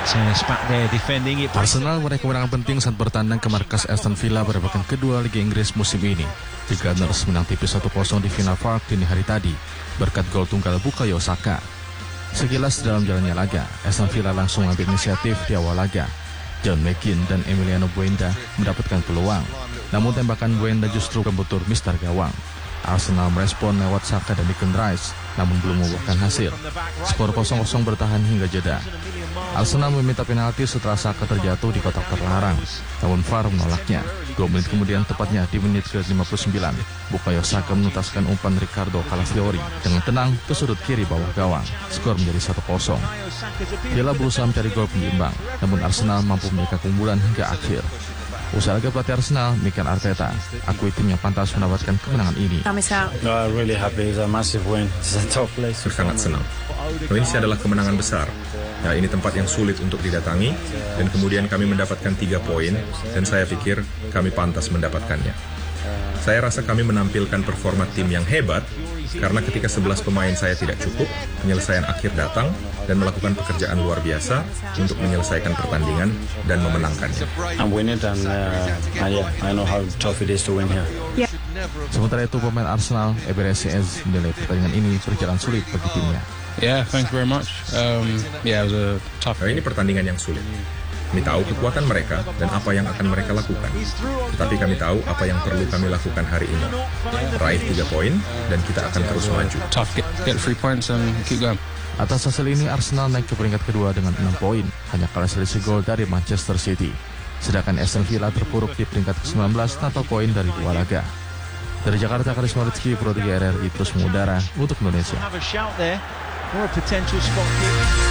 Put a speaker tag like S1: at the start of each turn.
S1: Arsenal meraih kemenangan penting saat bertandang ke markas Aston Villa pada pekan kedua Liga Inggris musim ini. The Gunners menang tipis 1-0 di Villa Park dini hari tadi berkat gol tunggal Bukayo Saka. Sekilas dalam jalannya laga, Aston Villa langsung mengambil inisiatif di awal laga. John McGinn dan Emiliano Buenda mendapatkan peluang, namun tembakan Buenda justru membentur Mister Gawang. Arsenal merespon lewat Saka dan Declan Rice, namun belum membuahkan hasil. Skor 0-0 bertahan hingga jeda. Arsenal meminta penalti setelah Saka terjatuh di kotak terlarang, namun VAR menolaknya. 2 menit kemudian, tepatnya di menit ke-59, Bukayo Saka menuntaskan umpan Ricardo Calafiori dengan tenang ke sudut kiri bawah gawang. Skor menjadi 1-0. Villa berusaha mencari gol penyeimbang, namun Arsenal mampu menjaga keunggulan hingga akhir. Usai laga, pelatih Arsenal, Mikel Arteta, akui timnya pantas mendapatkan kemenangan ini.
S2: Sangat senang. Ini adalah kemenangan besar. Ya, ini tempat yang sulit untuk didatangi, dan kemudian kami mendapatkan 3 poin, dan saya pikir kami pantas mendapatkannya. Saya rasa kami menampilkan performa tim yang hebat, karena ketika 11 pemain saya tidak cukup, penyelesaian akhir datang dan melakukan pekerjaan luar biasa untuk menyelesaikan pertandingan dan memenangkannya.
S1: Sementara itu, pemain Arsenal, Eberechieze, menilai pertandingan ini berjalan sulit bagi timnya.
S3: Thanks very much. It was a tough.
S2: Ini pertandingan yang sulit. Kami tahu kekuatan mereka dan apa yang akan mereka lakukan. Tetapi kami tahu apa yang perlu kami lakukan hari ini. Raih 3 poin dan kita akan terus maju.
S3: Tough. Get 3 points and keep going.
S1: Atas hasil ini, Arsenal naik ke peringkat kedua dengan 6 poin, hanya kalah selisih gol dari Manchester City. Sedangkan Aston Villa terpuruk di peringkat ke-19 tanpa poin dari 2 laga. Dari Jakarta, Karisma Rizky, Pro 3 RRI terus mengudara untuk Indonesia.